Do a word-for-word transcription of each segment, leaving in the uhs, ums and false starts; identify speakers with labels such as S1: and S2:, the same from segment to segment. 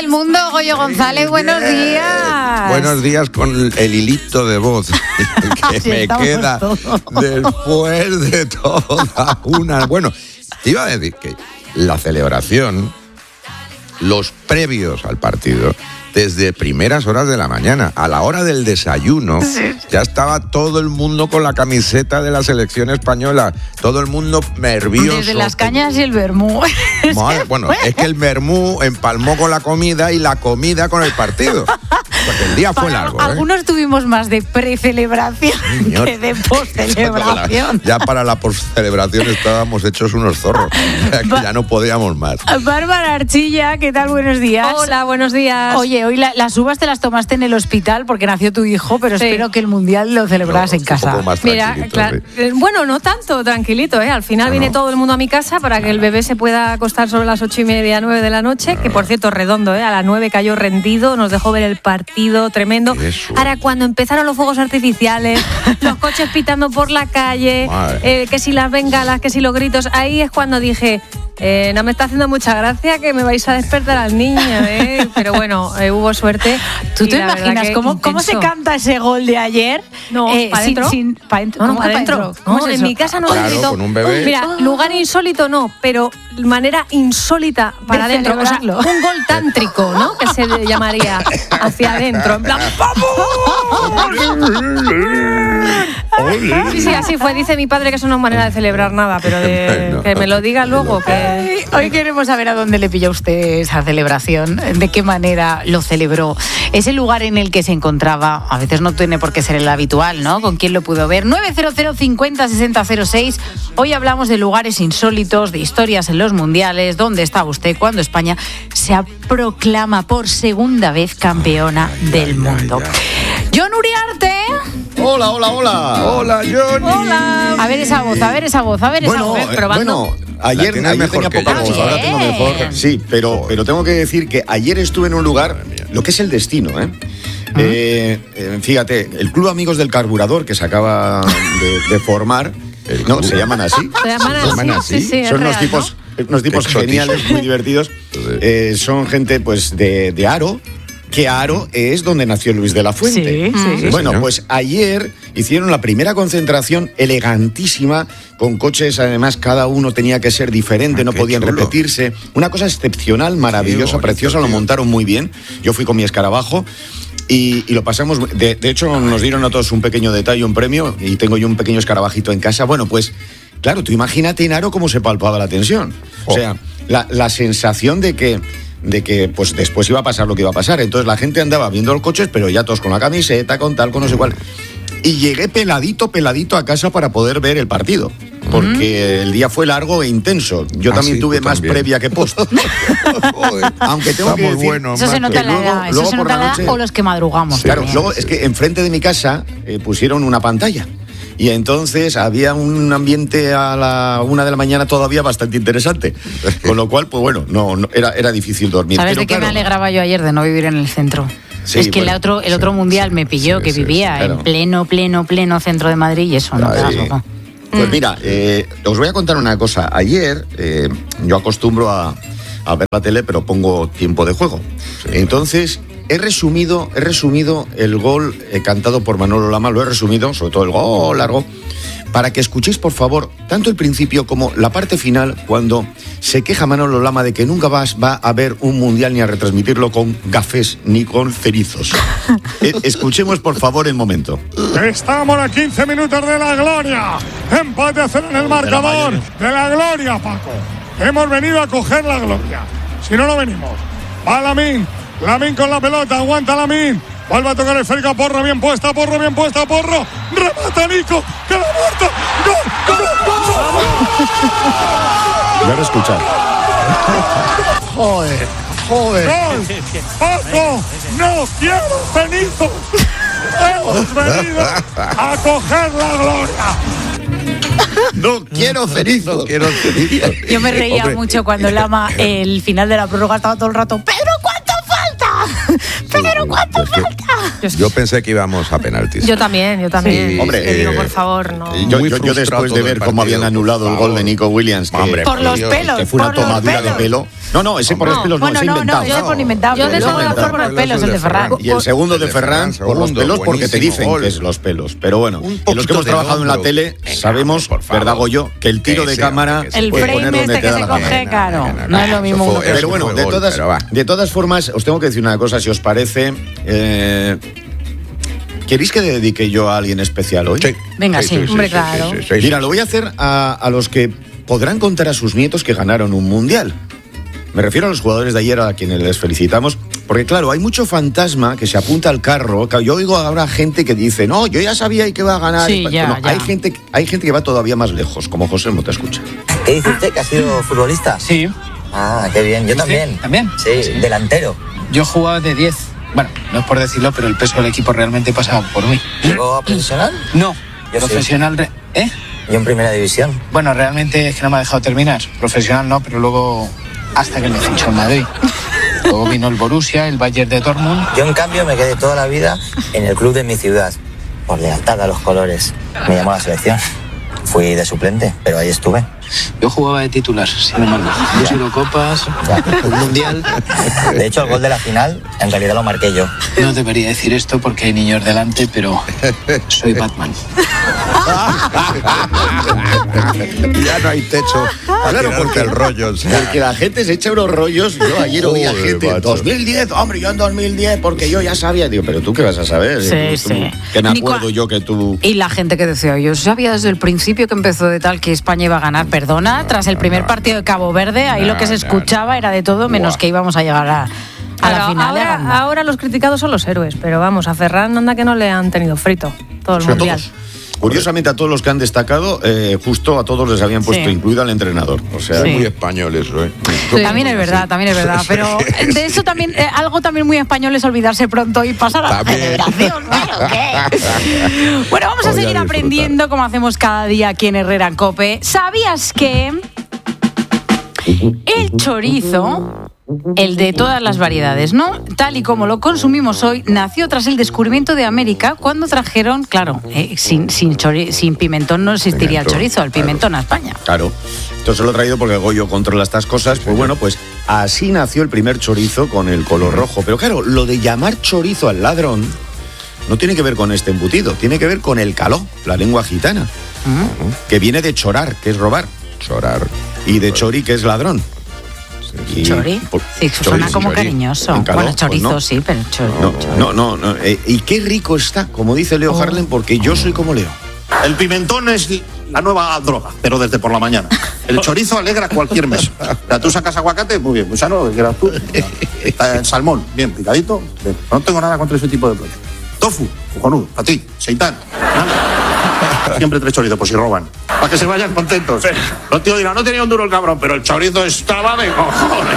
S1: del mundo, Goyo González, buenos días.
S2: Buenos días con el hilito de voz que
S1: Así
S2: me queda
S1: todos.
S2: después de toda una... Bueno, te iba a decir que la celebración, los previos al partido, desde primeras horas de la mañana, a la hora del desayuno, sí. ya estaba todo el mundo con la camiseta de la selección española, todo el mundo nervioso.
S1: Desde las cañas y el vermú.
S2: Madre, bueno, es que el vermú empalmó con la comida y la comida con el partido. Porque el día fue
S1: para,
S2: largo. ¿eh?
S1: Algunos tuvimos más de precelebración
S2: Señor.
S1: que de postcelebración.
S2: Ya para la postcelebración estábamos hechos unos zorros. O sea, que ya no podíamos más.
S1: Bárbara Archilla, ¿qué tal? Buenos días.
S3: Hola, buenos días.
S1: Oye, hoy la, las uvas te las tomaste en el hospital porque nació tu hijo, pero sí. espero que el mundial lo celebraras
S2: no,
S1: en casa.
S2: Un poco más
S3: Mira, claro,
S2: sí.
S3: bueno, no tanto tranquilito, ¿eh? Al final no, viene no. todo el mundo a mi casa para que el bebé se pueda acostar sobre las ocho y media, nueve de la noche, no. que por cierto, redondo, ¿eh? A las nueve cayó rendido, nos dejó ver el partido, tremendo. Eso. Ahora, cuando empezaron los fuegos artificiales, los coches pitando por la calle, eh, que si las bengalas, que si los gritos, ahí es cuando dije... Eh, no me está haciendo mucha gracia que me vais a despertar al niño, ¿eh? Pero bueno, eh, hubo suerte.
S1: ¿Tú te imaginas cómo, cómo se canta ese gol de ayer?
S3: No,
S1: eh,
S3: ¿para adentro?
S1: Sin, sin, pa
S3: no, no, para adentro. No, es en mi casa no
S2: claro,
S3: se gritó.
S2: Con un bebé.
S3: Mira, lugar insólito no, pero manera insólita para
S1: de
S3: adentro. O sea, un gol tántrico, ¿no? Que se llamaría hacia adentro. En plan, sí, sí, así fue. Dice mi padre que eso no es manera de celebrar nada, pero de, no, que me lo diga luego. Que...
S1: Hoy queremos saber a dónde le pilló usted esa celebración, de qué manera lo celebró, ese lugar en el que se encontraba. A veces no tiene por qué ser el habitual, ¿no? ¿Con quién lo pudo ver? nueve cero cero cincuenta sesenta cero seis. Hoy hablamos de lugares insólitos, de historias en los mundiales. ¿Dónde estaba usted cuando España se proclama por segunda vez campeona ay, del ay, mundo? Ay, ay. John Uriarte.
S4: Hola, hola, hola.
S2: Hola, Johnny.
S1: Hola. A ver esa voz, a ver esa voz, a ver
S4: bueno,
S1: esa voz.
S4: Eh, probando. Bueno, ayer, ayer
S2: mejor
S4: tenía poca voz, ahora tengo mejor. Sí, pero, pero tengo que decir que ayer estuve en un lugar, lo que es el destino, ¿eh? Uh-huh. Eh, eh, fíjate, el Club Amigos del Carburador que se acaba de, de formar, ¿no? ¿Se llaman así?
S3: Se llaman así, ¿Se llaman así? Sí, sí,
S4: son unos
S3: real,
S4: tipos,
S3: ¿no?
S4: unos tipos geniales, muy divertidos. Eh, son gente pues de, de Aro, que Aro es donde nació Luis de la Fuente.
S1: Sí, sí.
S4: Bueno,
S2: sí,
S4: pues ayer hicieron la primera concentración elegantísima, con coches, además cada uno tenía que ser diferente, ah, no podían chulo. repetirse. Una cosa excepcional, maravillosa, bonito, preciosa, tío. Lo montaron muy bien. Yo fui con mi escarabajo. Y, y lo pasamos, de, de hecho nos dieron a todos un pequeño detalle, un premio, y tengo yo un pequeño escarabajito en casa. Bueno, pues claro, tú imagínate en Aro cómo se palpaba la tensión. Oh. O sea, la, la sensación de que de que pues después iba a pasar lo que iba a pasar. Entonces la gente andaba viendo los coches, pero ya todos con la camiseta, con tal, con no sé cuál. Y llegué peladito, peladito a casa para poder ver el partido. Porque mm. el día fue largo e intenso. Yo ah, también sí, tuve más también. previa que post. Aunque tengo que decir...
S2: Bueno,
S1: eso se nota la edad, eso se nota la edad o los que madrugamos.
S4: Sí, claro, luego es que enfrente de mi casa eh, pusieron una pantalla. Y entonces había un ambiente a la una de la mañana todavía bastante interesante. Con lo cual, pues bueno, no, no era, era difícil dormir.
S1: ¿Sabes
S4: Pero,
S1: de qué
S4: claro,
S1: me alegraba yo ayer de no vivir en el centro? Sí, es que bueno, el otro, el otro sí, mundial sí, me pilló, sí, que sí, vivía sí, claro. en pleno, pleno, pleno centro de Madrid y eso no me da sopa.
S4: Pues mira, eh, os voy a contar una cosa. Ayer eh, yo acostumbro a, a ver la tele, pero pongo tiempo de juego. Sí, Entonces... He resumido, he resumido el gol eh, cantado por Manolo Lama, lo he resumido, sobre todo el gol largo, para que escuchéis, por favor, tanto el principio como la parte final, cuando se queja Manolo Lama de que nunca vas, va a haber un mundial ni a retransmitirlo con gafés ni con cerizos. eh, escuchemos, por favor, el momento.
S5: Estamos a quince minutos de la gloria. Empate a cero en el marcador. De la gloria, Paco. Hemos venido a coger la gloria. Si no, no venimos. Va Lamín. Lamín con la pelota, aguanta Lamín. Vuelve a tocar el esférica, Porro bien puesta, Porro bien puesta, Porro. Remata Nico, que la muerta. ¡Gol! ¡Gol! ¡Gol!
S4: Ya lo he escuchado.
S5: Joder, joder. ¡Gol! ¡Paco! ¡No quiero cenizo! Hemos venido a coger la gloria.
S4: No quiero cenizo.
S2: No quiero cenizo.
S1: Yo me reía Hombre. mucho cuando Lama, el final de la prórroga, estaba todo el rato, ¡Pedro, cuánto falta! Pero ¿cuánto falta?
S2: Yo pensé que íbamos a penaltis.
S3: Yo también, yo también.
S2: Sí,
S4: hombre,
S3: te digo,
S2: eh,
S3: por favor, no.
S4: Yo, yo, yo después de ver cómo habían anulado el gol de Nico Williams, que,
S2: Hombre,
S1: por los
S2: Dios,
S1: pelos.
S4: que fue una
S1: por los
S4: tomadura de
S1: pelos.
S4: pelo. No, no, ese por los
S3: No,
S4: pelos no,
S1: Bueno,
S4: ese
S1: no, no,
S4: inventado.
S1: yo por inventado.
S3: Yo
S1: Yo
S3: de
S1: de
S3: todas
S1: por los pelos, el de Ferran.
S4: Y el segundo de Ferran por los
S2: segundo,
S4: pelos porque te
S2: buenísimo
S4: dicen
S2: gol.
S4: que es los pelos. Pero bueno,
S2: Un
S4: y los que
S2: poquito
S4: hemos
S2: de
S4: trabajado en la
S2: hombro.
S4: tele
S2: Venga,
S4: sabemos,
S2: por favor.
S4: ¿verdad, Goyo? Que el tiro
S2: Que
S4: de
S2: sea,
S4: cámara
S2: que se
S1: El
S4: puede
S1: frame
S4: poner donde
S1: este
S4: te
S1: que
S4: da
S1: se
S4: la
S1: coge,
S4: gana.
S1: claro. No es lo mismo uno que
S2: Eso
S4: Pero bueno,
S2: fue
S4: de
S2: gol,
S4: todas,
S2: pero va.
S4: de todas formas, os tengo que decir una cosa, si os parece. Eh, ¿Queréis que dedique yo a alguien especial hoy?
S2: Sí.
S1: Venga, sí, hombre, claro.
S2: sí, sí, sí.
S4: Mira, lo voy a hacer a, a los que podrán contar a sus nietos que ganaron un mundial. Me refiero a los jugadores de ayer a quienes les felicitamos, porque claro, hay mucho fantasma que se apunta al carro. Yo oigo ahora gente que dice, no, yo ya sabía que iba a ganar.
S1: Sí, ya,
S4: Bueno,
S1: ya.
S4: Hay, gente, hay gente que va todavía más lejos, como José no te escucha.
S6: ¿Qué dice usted? ¿Que ha sido futbolista?
S7: Sí.
S6: Ah, qué bien. Yo también.
S7: ¿También?
S6: Sí,
S7: Sí.
S6: delantero.
S7: Yo jugaba de diez. Bueno, no es por decirlo, pero el peso del equipo realmente pasaba por mí.
S6: ¿Llegó a profesional?
S7: No,
S6: Yo sí.
S7: profesional... re- ¿Eh?
S6: Yo en primera división.
S7: Bueno, realmente es que no me ha dejado terminar. Profesional no, pero luego hasta que me fichó en Madrid. Luego vino el Borussia, el Bayern de Dortmund.
S6: Yo en cambio me quedé toda la vida en el club de mi ciudad. Por lealtad a los colores. Me llamó a la selección. Fui de suplente, pero ahí estuve.
S7: Yo jugaba de titular, sin embargo. Dos Eurocopas, un Mundial.
S6: De hecho, el gol de la final, en realidad lo marqué yo.
S7: No debería decir esto porque hay niños delante, pero soy Batman.
S2: Ya no hay techo.
S4: Claro, porque
S2: el rollo. O sea.
S4: Porque la gente se echa unos rollos. Yo ayer oía
S2: Joder,
S4: gente,
S2: macho.
S4: dos mil diez, hombre, yo en dos mil diez, porque yo ya sabía. Digo, pero tú qué vas a saber.
S1: Sí,
S4: Tú-
S1: sí.
S4: Que me
S1: Ni
S4: acuerdo
S1: cua-
S4: yo que tú.
S1: Y la gente que decía, yo sabía desde el principio que empezó de tal que España iba a ganar. Perdona, tras el primer
S2: no,
S1: partido de Cabo Verde, ahí
S2: No,
S1: lo que se
S2: no,
S1: escuchaba
S2: no.
S1: era de todo, menos
S2: Buah.
S1: que íbamos a llegar a, a
S3: Claro,
S1: la final.
S3: ahora,
S1: ganando.
S3: ahora los criticados son los héroes, pero vamos, a Ferran anda que no le han tenido frito todo el
S4: Sí, a
S3: mundial.
S4: todos. Curiosamente, a todos los que han destacado, eh, justo a todos les habían puesto,
S1: Sí.
S4: incluido al entrenador. O sea,
S1: Sí.
S2: Muy español eso, ¿eh?
S1: También es verdad, también es verdad. Pero de eso también, eh, algo también muy español es olvidarse pronto y pasar a la
S2: También.
S1: celebración. Claro que. Bueno, vamos a
S2: Voy a
S1: seguir
S2: disfrutar.
S1: aprendiendo como hacemos cada día aquí en Herrera en COPE. ¿Sabías que el chorizo, el de todas las variedades, ¿no? Tal y como lo consumimos hoy, nació tras el descubrimiento de América cuando trajeron, claro, eh, sin, sin, chori- sin pimentón no existiría el
S2: Pimentón,
S1: chorizo, el pimentón a España.
S4: Claro. Entonces lo he traído porque Goyo controla estas cosas. Pues bueno, pues así nació el primer chorizo con el color rojo. Pero claro, lo de llamar chorizo al ladrón no tiene que ver con este embutido, tiene que ver con el caló, la lengua gitana, que viene de chorar, que es robar,
S2: Chorar.
S4: y de chori, que es ladrón. Y-
S1: ¿Chori?
S4: por-
S1: Sí, suena
S4: chori,
S1: como
S4: chori.
S1: cariñoso.
S4: En caló,
S1: Bueno, chorizo
S4: pues
S1: sí, pero chori.
S4: no.
S1: chori.
S4: No, no, no. eh, y qué rico está, como dice Leo
S1: Oh.
S4: Harlem, porque yo soy como Leo.
S8: El pimentón es la nueva droga, pero desde por la mañana. El chorizo alegra cualquier mes. O sea, tú sacas aguacate, muy bien, muy sano, lo que quieras tú. Está el salmón, bien picadito. Bien. No tengo nada contra ese tipo de platos. Tofu, cojonudo, para ti, seitán. Nada. Siempre tres chorizos, por si roban. Para que se vayan contentos. Los tíos dirán, no tenía un duro el cabrón, pero el chorizo estaba de cojones.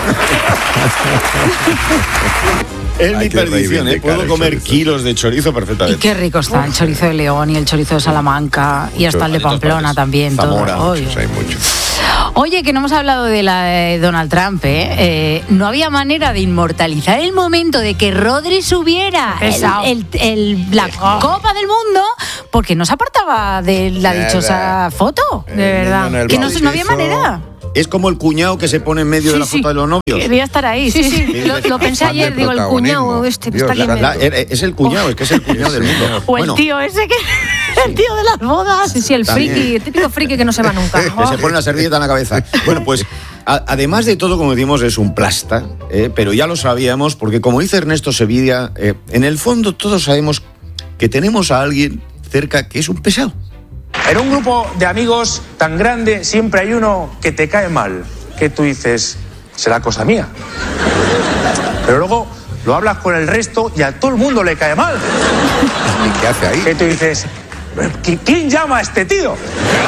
S4: Es
S2: Hay
S4: mi
S2: que
S4: perdición, ¿eh?
S2: reivindicar
S4: Puedo
S2: el
S4: comer
S2: chorizo.
S4: kilos de chorizo
S1: Y
S4: perfectamente.
S1: qué rico está el chorizo de León y el chorizo de Salamanca y hasta el de
S4: de todas
S1: Pamplona
S4: partes.
S1: también.
S4: Zamora,
S1: todo. Oye.
S2: Pues hay mucho.
S1: Oye, que no hemos hablado de la de Donald Trump, ¿eh? Eh, no había manera de inmortalizar el momento de que Rodri subiera el-
S3: Pesado.
S1: el- el- la Copa del Mundo porque no se apartaba de la
S2: Nada.
S1: dichosa foto.
S3: De verdad.
S2: En el
S1: Que no, no había
S2: bautizo.
S1: manera.
S4: Es como el cuñado que se pone en medio de la
S1: Sí, sí.
S4: foto de los novios.
S1: Quería estar ahí.
S3: Sí, sí, lo, lo pensé
S2: Fan de
S3: ayer, digo, el
S2: protagonismo.
S3: cuñado este que
S2: Dios,
S3: está aquí en
S4: La-
S3: medio.
S4: la- es el cuñado, es que es el cuñado del mundo.
S1: O el
S4: Bueno,
S1: tío ese que. El tío de las bodas.
S3: Sí, sí, el
S4: También.
S3: friki, el típico friki que no se va nunca.
S4: que se pone la servilleta en la cabeza. Bueno, pues a- además de todo, como decimos, es un plasta, ¿eh? Pero ya lo sabíamos, porque como dice Ernesto Sevilla, eh, en el fondo todos sabemos que tenemos a alguien cerca que es un pesado.
S9: En un grupo de amigos tan grande siempre hay uno que te cae mal, que tú dices, será cosa mía. Pero luego lo hablas con el resto y a todo el mundo le cae mal.
S2: ¿Y qué hace ahí?
S9: Que tú dices, "¿Qui- ¿quién llama a este tío?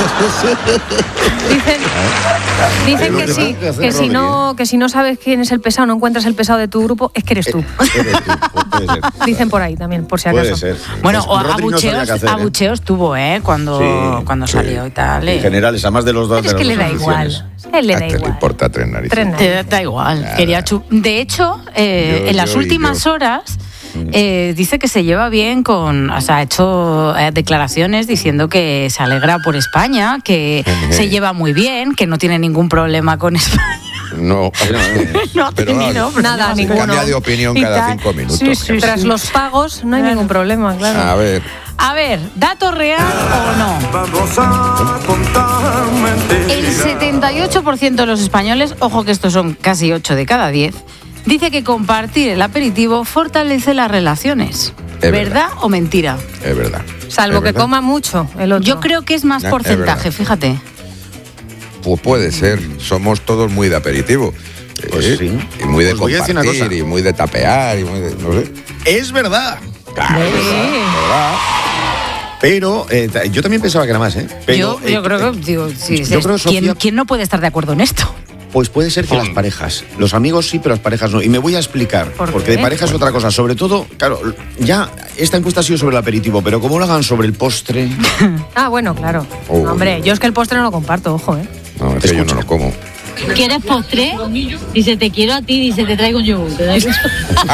S3: Dicen, dicen que sí, que si no, que si no sabes quién es el pesado, no encuentras el pesado de tu grupo, es que eres tú.
S4: Eres tú, puede ser.
S3: Dicen por ahí también, por si acaso.
S4: Puede ser.
S1: Bueno,
S4: Pues
S1: o
S4: Rodri no sabía
S1: abucheos,
S4: qué hacer, ¿eh?
S1: abucheos tuvo, ¿eh? Cuando,
S4: Sí,
S1: cuando
S4: sí.
S1: salió y tal.
S4: En
S1: eh.
S4: general, a más de los dos.
S3: Pero es
S4: de
S3: que le
S4: las
S3: da
S4: dos
S3: igual.
S4: aficiones.
S3: Él le
S2: A
S3: da
S2: este le
S3: igual.
S2: importa tres narices.
S3: Tres
S1: Te
S3: narices.
S1: da igual.
S2: Claro.
S1: Quería chu- de hecho, eh,
S2: Yo-
S1: en las
S2: yo y
S1: últimas
S2: yo.
S1: horas eh, dice que se lleva bien con, o sea, ha hecho eh, declaraciones diciendo que se alegra por España, que
S2: Ujú.
S1: se lleva muy bien, que no tiene ningún problema con España.
S2: No,
S1: No ha
S2: pero
S1: tenido
S2: vale,
S3: nada,
S2: se
S3: ninguno.
S2: cambia de opinión
S1: Y
S2: cada
S1: tal.
S2: cinco minutos.
S1: Sí, sí,
S3: Tras
S1: sí.
S3: los pagos no hay
S1: Claro.
S3: ningún problema, claro.
S2: A ver,
S1: A ver, ¿dato real o no? El setenta y ocho por ciento de los españoles, ojo que estos son casi ocho de cada diez, dice que compartir el aperitivo fortalece las relaciones.
S2: Es
S1: ¿Verdad,
S2: verdad.
S1: o mentira?
S2: es verdad.
S3: Salvo
S2: Es
S3: que
S2: verdad.
S3: coma mucho el otro.
S1: Yo creo que es más
S2: Ya, es
S1: porcentaje,
S2: verdad.
S1: fíjate.
S2: Pues puede ser, somos todos muy de aperitivo.
S4: Pues
S2: Eh,
S4: sí.
S2: Y muy de
S4: Os voy a decir una
S2: compartir,
S4: cosa.
S2: y muy de tapear, y muy de, no sé.
S4: Es verdad.
S2: Claro,
S1: Sí.
S2: ¿verdad?
S4: Pero eh, ta- yo también pensaba que era más, ¿eh? Pero,
S1: yo, yo
S4: eh,
S1: creo
S4: eh,
S1: que, digo, sí,
S4: yo
S1: es-
S4: creo,
S1: ¿quién,
S4: Sofía-
S1: quién no puede estar de acuerdo en esto?
S4: Pues puede ser que las parejas, los amigos sí, pero las parejas no. Y me voy a explicar,
S1: ¿Por
S4: porque
S1: qué?
S4: de pareja es otra cosa. Sobre todo, claro, ya esta encuesta ha sido sobre el aperitivo, pero como lo hagan sobre el postre,
S3: Ah, bueno, claro.
S2: Oh.
S3: Hombre, yo es que el postre no lo comparto, ojo, ¿eh?
S2: No, es que yo no lo como.
S10: ¿Quieres postre? Dice, te quiero a ti, dice, te traigo un yogur. ¿Te da igual?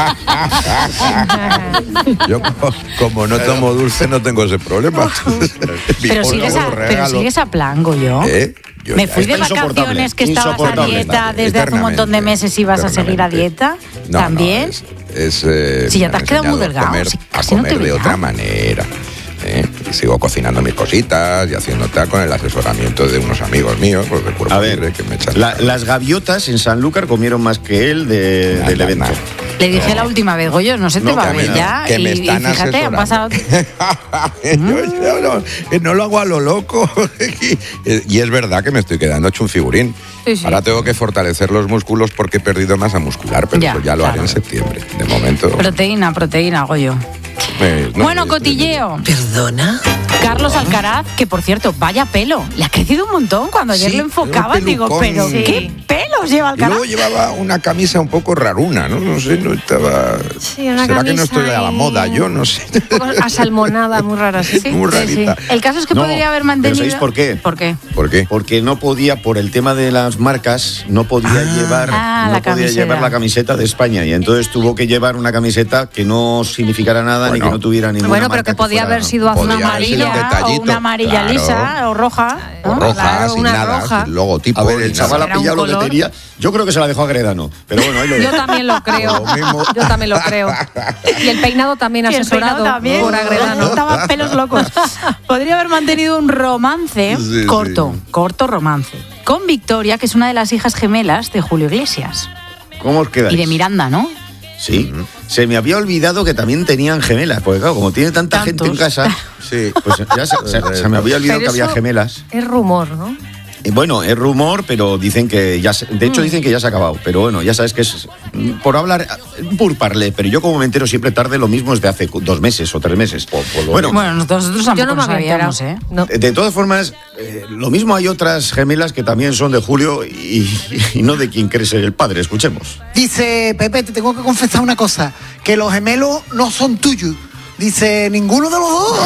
S2: Yo co- como no tomo dulce no tengo ese problema.
S1: Pero
S2: Por
S1: sigues,
S2: favor,
S1: a, pero
S2: regalo.
S1: sigues a plan, yo.
S2: ¿Eh? Yo
S1: Me
S2: ya-
S1: fui de
S4: está insoportable,
S1: vacaciones que estabas a
S4: insoportable.
S1: dieta desde hace un montón de
S2: Eternamente,
S1: meses y vas a seguir a
S2: eternamente.
S1: dieta.
S2: No,
S1: ¿También?
S2: no, es, es, eh,
S1: Si ya
S2: me
S1: te
S2: han
S1: has quedado muy
S2: enseñado a
S1: delgado,
S2: comer-
S1: si
S2: a
S1: casi no te
S2: comer de
S1: veía.
S2: otra manera. ¿eh? Y sigo cocinando mis cositas y haciendo tal con el asesoramiento de unos amigos míos, pues de cuerpo
S4: a ver,
S2: libre, que me echan.
S4: la- las gaviotas en Sanlúcar comieron más que él de-
S2: Nada,
S4: del evento.
S2: nada.
S1: Le dije la última vez, Goyo, no se te
S4: No,
S1: va a
S4: que
S1: ver
S4: me-
S1: ya.
S2: que me
S1: y, y
S2: están
S1: fíjate, han pasado.
S2: asesorando. yo, yo no, que no lo hago a lo loco. Y es verdad que me estoy quedando hecho un figurín.
S3: Sí, sí.
S2: Ahora tengo que fortalecer los músculos porque he perdido masa muscular, pero
S1: Ya,
S2: eso ya lo haré
S1: claro.
S2: en septiembre. De momento.
S1: Proteína, proteína, Goyo.
S2: eh, no,
S1: Bueno,
S2: eh,
S1: cotilleo.
S11: ¿Perdona?
S1: Carlos Alcaraz, que por cierto, vaya pelo. Le ha crecido un montón. Cuando ayer
S2: Sí,
S1: lo enfocaban,
S2: un
S1: digo,
S2: pelucón.
S1: pero
S2: Sí.
S1: ¿qué pelos lleva
S2: Y
S1: Alcaraz?
S2: luego llevaba una camisa un poco raruna, ¿no? No sé, no estaba.
S3: Sí, una
S2: ¿Será que no
S3: camisa
S2: estoy a la
S3: ahí-
S2: moda? Yo no sé.
S3: Un poco asalmonada, muy rara, sí. sí.
S2: Muy
S3: Sí, sí.
S2: rarita.
S1: El caso es que
S4: No,
S1: podría haber
S4: pero
S1: mantenido.
S4: ¿sabéis por qué?
S1: ¿Por qué?
S2: ¿Por qué?
S4: Porque no podía, por el tema de las marcas, no podía llevar,
S1: Ah,
S4: no
S1: la
S4: podía
S1: camiseta.
S4: llevar la camiseta de España. Y entonces tuvo que llevar una camiseta que no significara nada ni
S2: Bueno.
S4: que no tuviera ninguna
S3: Bueno, pero
S4: marca
S3: que podía
S4: fuera-
S3: haber sido azul
S2: Podía haber sido
S3: amarilla.
S2: un detallito,
S1: o una amarilla
S2: claro.
S1: lisa o roja. ¿no?
S2: O roja,
S3: Claro,
S2: sin
S3: una
S2: nada,
S3: roja.
S2: sin logotipo.
S4: A ver,
S2: ni
S4: el
S2: nada.
S4: chaval ha
S3: Era un
S4: pillado lo que
S3: color.
S4: tenía. Yo creo que se la dejó a Gredano. Pero bueno, ahí lo
S3: Yo
S4: dejo.
S3: también lo creo.
S2: Lo mismo.
S3: Yo también lo creo. Y el peinado también
S1: Y el
S3: asesorado
S1: peinado también.
S3: por Agredano.
S1: Estaban pelos locos. Podría haber mantenido un romance
S2: Sí,
S1: corto,
S2: sí.
S1: corto romance, con Victoria, que es una de las hijas gemelas de Julio Iglesias.
S4: ¿Cómo os quedáis?
S1: Y de Miranda, ¿no?
S4: Sí. Se me había olvidado que también tenían gemelas. Porque claro, como tiene tanta
S1: Tantos.
S4: gente en casa,
S2: Sí.
S4: pues ya se, se- se me había olvidado
S3: Pero
S4: que había
S3: eso
S4: gemelas.
S3: Es rumor, ¿no?
S4: Y bueno, es rumor, pero dicen que ya se- de hecho dicen que ya se ha acabado. Pero bueno, ya sabes que es mm, por hablar, por parler. Pero yo como me entero siempre tarde, lo mismo es de hace cu- dos meses o tres meses. Bueno,
S1: Bueno, nosotros tampoco
S3: Yo no me
S1: lo
S3: había
S1: sabíamos,
S3: enterado.
S1: ¿eh?
S3: No.
S4: de todas formas, eh, lo mismo hay otras gemelas que también son de Julio y, y no de quien cree ser el padre. Escuchemos.
S11: Dice, Pepe, te tengo que confesar una cosa, que los gemelos no son tuyos. Dice, ninguno de los dos.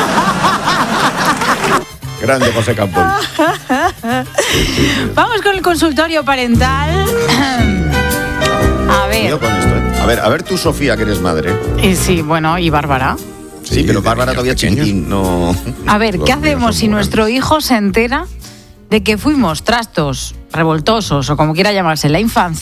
S4: Grande José Campos.
S1: Vamos con el consultorio parental. A ver,
S4: Cuidado con esto, ¿eh? A ver, a ver tú, Sofía, que eres madre.
S1: y sí, bueno, y Bárbara.
S4: Sí,
S2: Sí,
S4: pero
S2: de
S4: Bárbara
S2: niños
S4: todavía
S2: pequeños.
S4: chiquitín, no.
S1: A ver,
S2: Los
S1: ¿qué
S2: míos
S1: hacemos
S2: son
S1: si
S2: muy
S1: nuestro hijo se entera de que fuimos trastos revoltosos o como quiera llamarse en la infancia